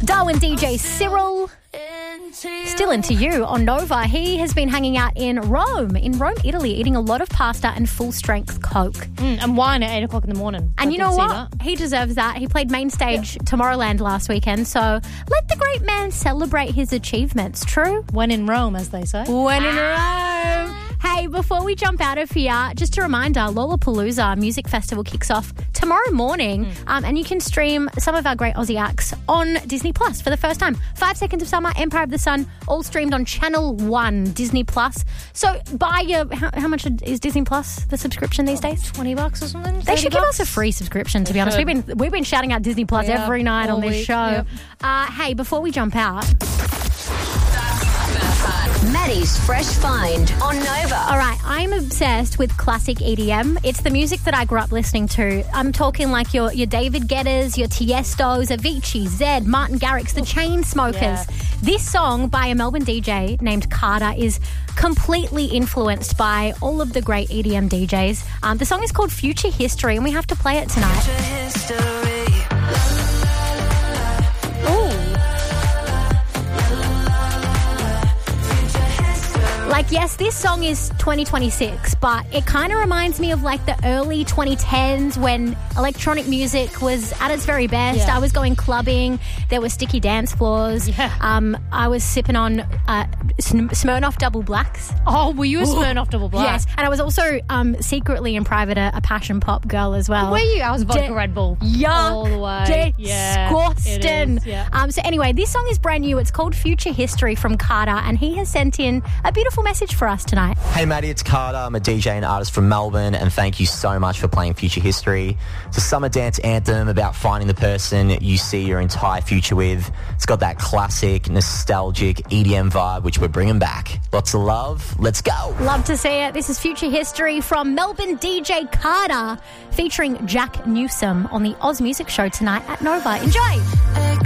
Darwin DJ Cyril. Still into you on Nova. He has been hanging out in Rome, Italy, eating a lot of pasta and full-strength Coke. And wine at 8 o'clock in the morning. And you know what? He deserves that. He played main stage Tomorrowland last weekend, so let the great man celebrate his achievements. True? When in Rome, as they say. When in Rome. Hey, before we jump out of here, just a reminder, Lollapalooza Music Festival kicks off tomorrow morning, and you can stream some of our great Aussie acts on Disney Plus for the first time. 5 Seconds of Summer, Empire of the Sun, all streamed on Channel 1 Disney Plus. So buy your... How much is Disney Plus, the subscription these days? $20 or something? They should give us a free subscription, to be honest. We've been shouting out Disney Plus every night on this show. Yep. Hey, before we jump out... Maddie's Fresh Find on Nova. All right, I'm obsessed with classic EDM. It's the music that I grew up listening to. I'm talking like your David Guettas, your Tiestos, Avicii, Zedd, Martin Garrix, the Chainsmokers. Yeah. This song by a Melbourne DJ named Carter is completely influenced by all of the great EDM DJs. The song is called Future History, and we have to play it tonight. Like, yes, this song is 2026, but it kind of reminds me of like the early 2010s when electronic music was at its very best. Yeah. I was going clubbing. There were sticky dance floors. Yeah. I was sipping on Smirnoff Double Blacks. Oh, were you a Smirnoff Double Black? Yes. And I was also secretly in private a passion pop girl as well. Were you? I was vodka Red Bull. Yuck. All the way. Disgusting. Yeah. So anyway, this song is brand new. It's called Future History from Carter, and he has sent in a beautiful message for us tonight. Hey Maddie, it's Carter. I'm a DJ and artist from Melbourne, and thank you so much for playing Future History. It's a summer dance anthem about finding the person you see your entire future with. It's got that classic, nostalgic EDM vibe, which we're bringing back. Lots of love. Let's go. Love to see it. This is Future History from Melbourne DJ Carter, featuring Jack Newsom on the Oz Music Show tonight at Nova. Enjoy.